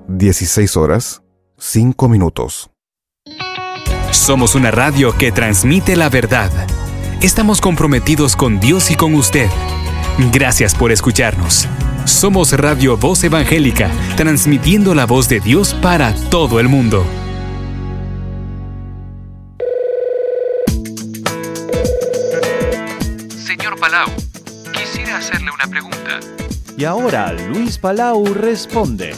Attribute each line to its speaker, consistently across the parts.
Speaker 1: 16 horas, 5 minutos.
Speaker 2: Somos una radio que transmite la verdad. Estamos comprometidos con Dios y con usted. Gracias por escucharnos. Somos Radio Voz Evangélica, transmitiendo la voz de Dios para todo el mundo.
Speaker 3: Señor Palau, quisiera hacerle una pregunta.
Speaker 4: Y ahora Luis Palau responde.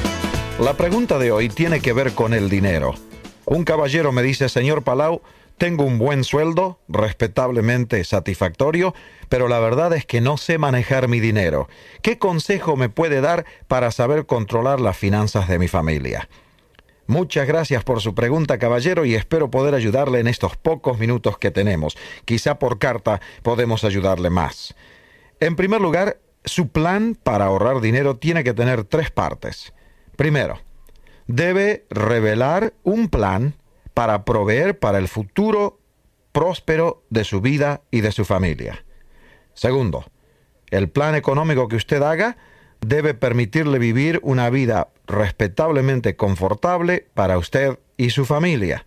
Speaker 5: La pregunta de hoy tiene que ver con el dinero. Un caballero me dice: señor Palau, tengo un buen sueldo, respetablemente satisfactorio, pero la verdad es que no sé manejar mi dinero. ¿Qué consejo me puede dar para saber controlar las finanzas de mi familia? Muchas gracias por su pregunta, caballero, y espero poder ayudarle en estos pocos minutos que tenemos. Quizá por carta podemos ayudarle más. En primer lugar, su plan para ahorrar dinero tiene que tener 3 partes. Primero, debe revelar un plan para proveer para el futuro próspero de su vida y de su familia. Segundo, el plan económico que usted haga debe permitirle vivir una vida respetablemente confortable para usted y su familia.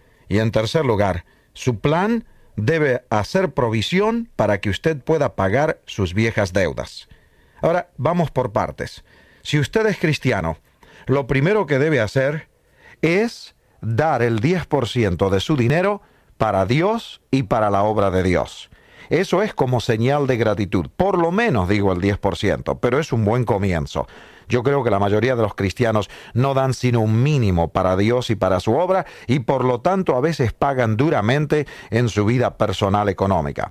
Speaker 5: Y en tercer lugar, su plan debe hacer provisión para que usted pueda pagar sus viejas deudas. Ahora, vamos por partes. Si usted es cristiano, lo primero que debe hacer es dar el 10% de su dinero para Dios y para la obra de Dios. Eso es como señal de gratitud. Por lo menos digo el 10%, pero es un buen comienzo. Yo creo que la mayoría de los cristianos no dan sino un mínimo para Dios y para su obra, y por lo tanto a veces pagan duramente en su vida personal económica.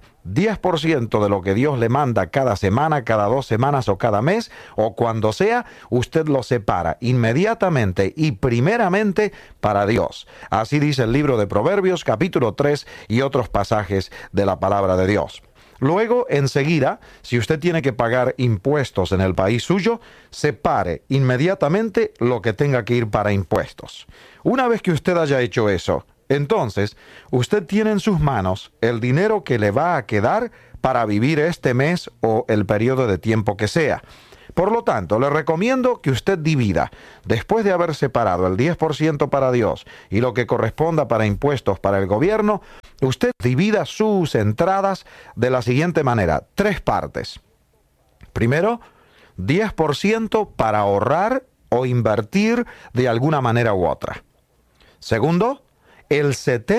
Speaker 5: 10% de lo que Dios le manda cada semana, cada 2 semanas o cada mes, o cuando sea, usted lo separa inmediatamente y primeramente para Dios. Así dice el libro de Proverbios, capítulo 3 y otros pasajes de la palabra de Dios. Luego, enseguida, si usted tiene que pagar impuestos en el país suyo, separe inmediatamente lo que tenga que ir para impuestos. Una vez que usted haya hecho eso, entonces, usted tiene en sus manos el dinero que le va a quedar para vivir este mes o el periodo de tiempo que sea. Por lo tanto, le recomiendo que usted divida, después de haber separado el 10% para Dios y lo que corresponda para impuestos para el gobierno, usted divida sus entradas de la siguiente manera: 3 partes. Primero, 10% para ahorrar o invertir de alguna manera u otra. Segundo, el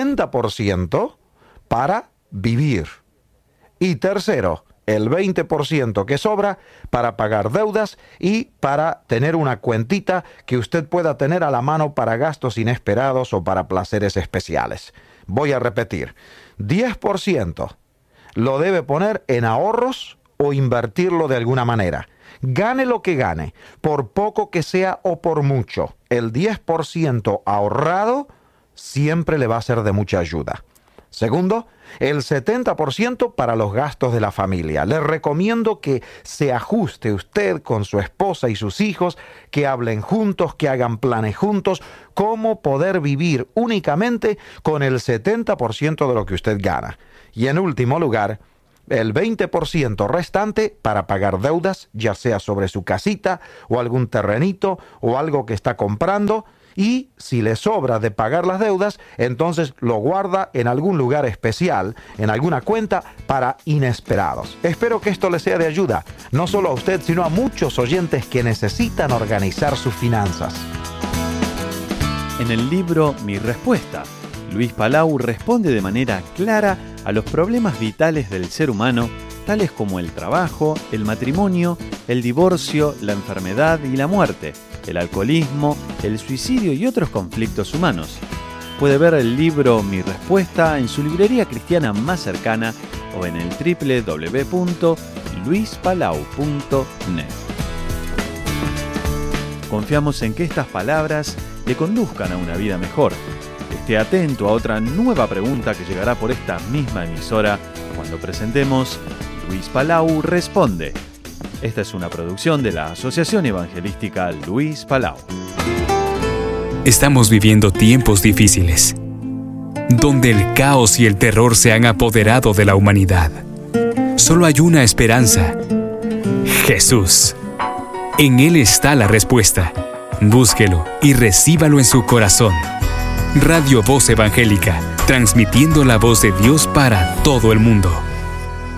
Speaker 5: 70% para vivir. Y tercero, el 20% que sobra para pagar deudas y para tener una cuentita que usted pueda tener a la mano para gastos inesperados o para placeres especiales. Voy a repetir, 10% lo debe poner en ahorros o invertirlo de alguna manera. Gane lo que gane, por poco que sea o por mucho, el 10% ahorrado siempre le va a ser de mucha ayuda. Segundo, el 70% para los gastos de la familia. Le recomiendo que se ajuste usted con su esposa y sus hijos, que hablen juntos, que hagan planes juntos, cómo poder vivir únicamente con el 70% de lo que usted gana. Y en último lugar, el 20% restante para pagar deudas, ya sea sobre su casita o algún terrenito o algo que está comprando. Y si le sobra de pagar las deudas, entonces lo guarda en algún lugar especial, en alguna cuenta para inesperados. Espero que esto le sea de ayuda, no solo a usted, sino a muchos oyentes que necesitan organizar sus finanzas.
Speaker 4: En el libro Mi Respuesta, Luis Palau responde de manera clara a los problemas vitales del ser humano, tales como el trabajo, el matrimonio, el divorcio, la enfermedad y la muerte, el alcoholismo, el suicidio y otros conflictos humanos. Puede ver el libro Mi Respuesta en su librería cristiana más cercana o en el www.luispalau.net. Confiamos en que estas palabras le conduzcan a una vida mejor. Esté atento a otra nueva pregunta que llegará por esta misma emisora cuando presentemos Luis Palau Responde. Esta es una producción de la Asociación Evangelística Luis Palau.
Speaker 2: Estamos viviendo tiempos difíciles, donde el caos y el terror se han apoderado de la humanidad. Solo hay una esperanza: Jesús. En Él está la respuesta. Búsquelo y recíbalo en su corazón. Radio Voz Evangélica, transmitiendo la voz de Dios para todo el mundo.